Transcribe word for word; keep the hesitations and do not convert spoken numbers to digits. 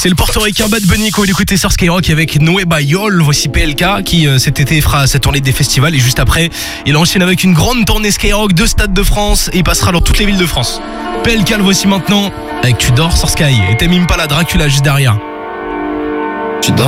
C'est le portoricain Bad Bunny qu'on va écouter sur Skyrock avec Nueva Yol. Voici P L K qui euh, cet été fera sa tournée des festivals et juste après il enchaîne avec une grande tournée Skyrock, deux stades de France et il passera dans toutes les villes de France. P L K le voici maintenant avec Tu dors sur Sky et t'aimes pas la Dracula juste derrière. Tu dors ?